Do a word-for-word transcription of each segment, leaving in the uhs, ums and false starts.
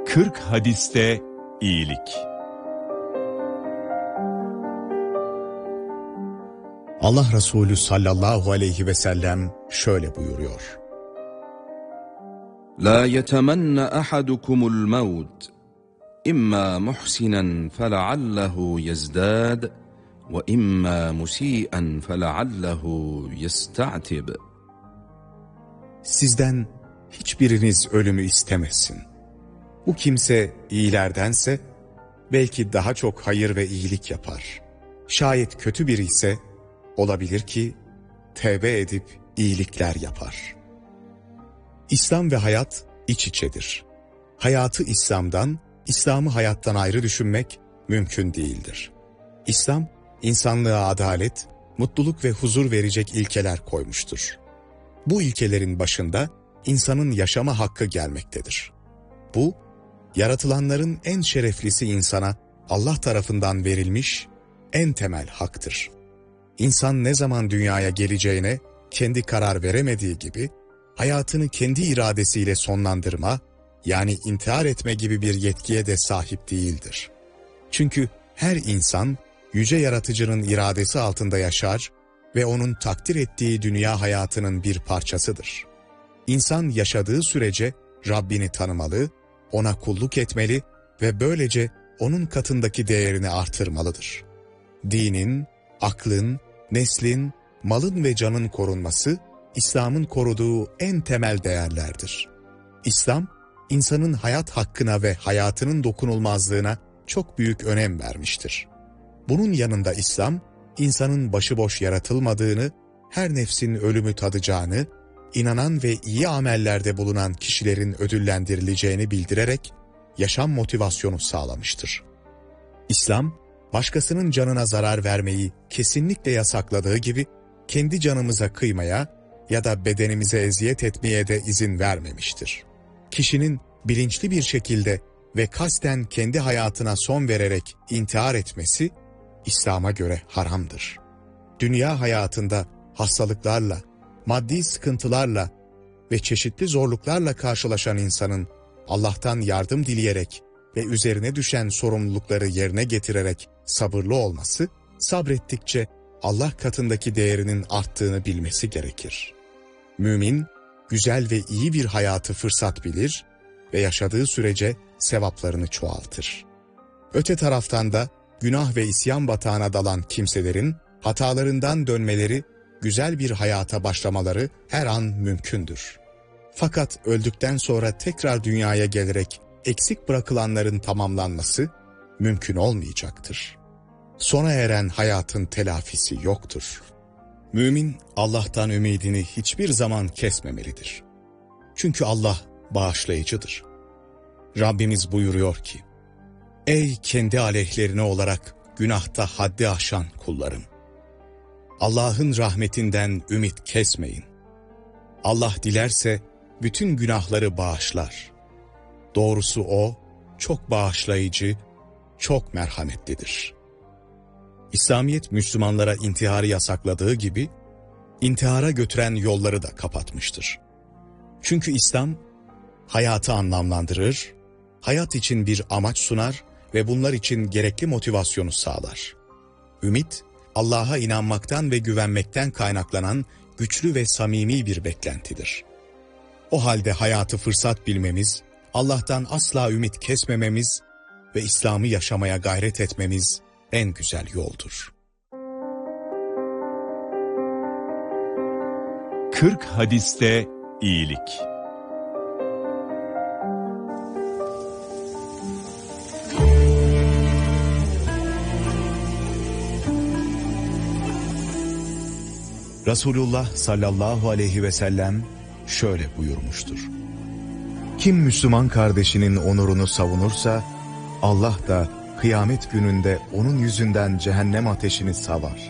kırk hadiste iyilik. Allah Resulü sallallahu aleyhi ve sellem şöyle buyuruyor. La yetemenne ahadukumul mevt imma muhsinen feleallehu yezdad ve imma musi'en feleallehu yesta'tib. Sizden hiçbiriniz ölümü istemesin. Bu kimse iyilerdense belki daha çok hayır ve iyilik yapar. Şayet kötü biri ise olabilir ki tevbe edip iyilikler yapar. İslam ve hayat iç içedir. Hayatı İslam'dan, İslam'ı hayattan ayrı düşünmek mümkün değildir. İslam, insanlığa adalet, mutluluk ve huzur verecek ilkeler koymuştur. Bu ilkelerin başında insanın yaşama hakkı gelmektedir. Bu, yaratılanların en şereflisi insana Allah tarafından verilmiş en temel haktır. İnsan ne zaman dünyaya geleceğine kendi karar veremediği gibi, hayatını kendi iradesiyle sonlandırma, yani intihar etme gibi bir yetkiye de sahip değildir. Çünkü her insan, yüce yaratıcının iradesi altında yaşar ve onun takdir ettiği dünya hayatının bir parçasıdır. İnsan yaşadığı sürece Rabbini tanımalı, ona kulluk etmeli ve böylece onun katındaki değerini artırmalıdır. Dinin, aklın, neslin, malın ve canın korunması, İslam'ın koruduğu en temel değerlerdir. İslam, insanın hayat hakkına ve hayatının dokunulmazlığına çok büyük önem vermiştir. Bunun yanında İslam, insanın başıboş yaratılmadığını, her nefsin ölümü tadacağını, inanan ve iyi amellerde bulunan kişilerin ödüllendirileceğini bildirerek yaşam motivasyonu sağlamıştır. İslam, başkasının canına zarar vermeyi kesinlikle yasakladığı gibi, kendi canımıza kıymaya ya da bedenimize eziyet etmeye de izin vermemiştir. Kişinin bilinçli bir şekilde ve kasten kendi hayatına son vererek intihar etmesi, İslam'a göre haramdır. Dünya hayatında hastalıklarla, maddi sıkıntılarla ve çeşitli zorluklarla karşılaşan insanın Allah'tan yardım dileyerek ve üzerine düşen sorumlulukları yerine getirerek sabırlı olması, sabrettikçe Allah katındaki değerinin arttığını bilmesi gerekir. Mümin, güzel ve iyi bir hayatı fırsat bilir ve yaşadığı sürece sevaplarını çoğaltır. Öte taraftan da günah ve isyan batağına dalan kimselerin hatalarından dönmeleri, güzel bir hayata başlamaları her an mümkündür. Fakat öldükten sonra tekrar dünyaya gelerek eksik bırakılanların tamamlanması mümkün olmayacaktır. Sona eren hayatın telafisi yoktur. Mümin Allah'tan ümidini hiçbir zaman kesmemelidir. Çünkü Allah bağışlayıcıdır. Rabbimiz buyuruyor ki, ey kendi aleyhlerine olarak günahta haddi aşan kullarım! Allah'ın rahmetinden ümit kesmeyin. Allah dilerse bütün günahları bağışlar. Doğrusu O çok bağışlayıcı, çok merhametlidir. İslamiyet Müslümanlara intiharı yasakladığı gibi, intihara götüren yolları da kapatmıştır. Çünkü İslam, hayatı anlamlandırır, hayat için bir amaç sunar ve bunlar için gerekli motivasyonu sağlar. Ümit, Allah'a inanmaktan ve güvenmekten kaynaklanan güçlü ve samimi bir beklentidir. O halde hayatı fırsat bilmemiz, Allah'tan asla ümit kesmememiz ve İslam'ı yaşamaya gayret etmemiz en güzel yoldur. kırk hadiste iyilik. Resulullah sallallahu aleyhi ve sellem şöyle buyurmuştur. Kim Müslüman kardeşinin onurunu savunursa, Allah da kıyamet gününde onun yüzünden cehennem ateşini savar.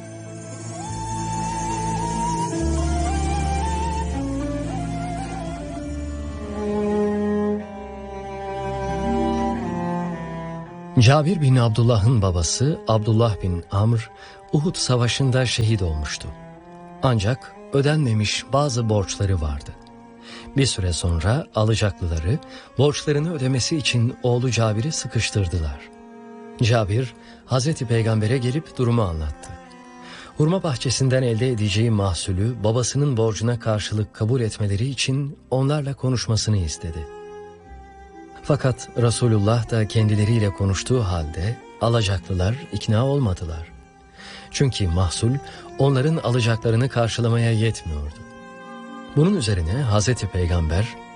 Cabir bin Abdullah'ın babası Abdullah bin Amr, Uhud Savaşı'nda şehit olmuştu. Ancak ödenmemiş bazı borçları vardı. Bir süre sonra alacaklıları borçlarını ödemesi için oğlu Cabir'i sıkıştırdılar. Cabir, Hazreti Peygamber'e gelip durumu anlattı. Hurma bahçesinden elde edeceği mahsulü babasının borcuna karşılık kabul etmeleri için onlarla konuşmasını istedi. Fakat Resulullah da kendileriyle konuştuğu halde alacaklılar ikna olmadılar. Çünkü mahsul onların alacaklarını karşılamaya yetmiyordu. Bunun üzerine Hazreti Peygamber